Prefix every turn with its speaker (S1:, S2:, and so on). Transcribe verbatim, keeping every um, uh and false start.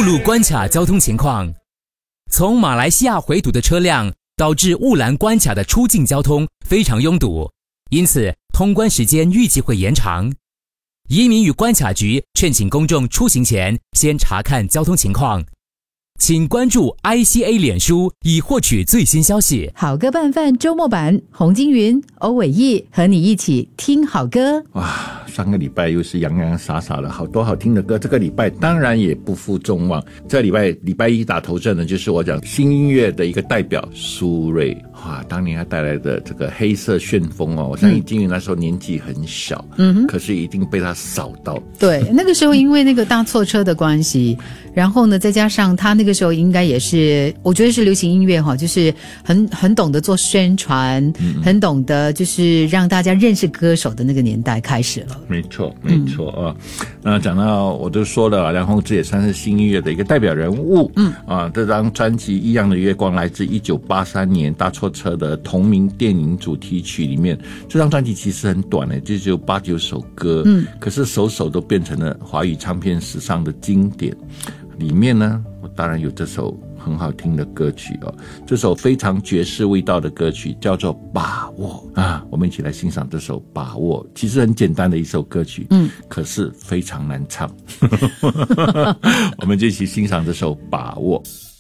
S1: 路关卡交通情况。从马来西亚回堵的车辆导致雾兰关卡的出境交通非常拥堵，因此通关时间预计会延长。移民与关卡局劝请公众出行前先查看交通情况。请关注 I C A 脸书以获取最新消息。
S2: 好歌拌饭周末版，洪金云、欧伟毅和你一起听好歌。
S3: 哇，上个礼拜又是洋洋洒洒的好多好听的歌，这个礼拜当然也不负众望。这个礼拜礼拜一打头阵呢，就是我讲新音乐的一个代表苏芮。哇，当年他带来的这个黑色旋风哦，我相信金云那时候年纪很小，嗯哼，可是一定被他扫到。
S2: 对，那个时候因为那个搭错车的关系，然后呢，再加上他那个时候应该也是，我觉得是流行音乐哈，就是很很懂得做宣传，嗯、很懂得就是让大家认识歌手的那个年代开始了。
S3: 没错，没错、嗯、啊。那讲到我都说了，梁弘志也算是新音乐的一个代表人物。嗯啊，这张专辑《异样的月光》来自一九八三年搭错车的同名电影主题曲里面。这张专辑其实很短的，就只有八九首歌，嗯，可是首首都变成了华语唱片史上的经典。里面呢，我当然有这首很好听的歌曲哦，这首非常爵士味道的歌曲叫做《把握》啊，我们一起来欣赏这首《把握》。其实很简单的一首歌曲，嗯，可是非常难唱。我们就一起欣赏这首《把握》。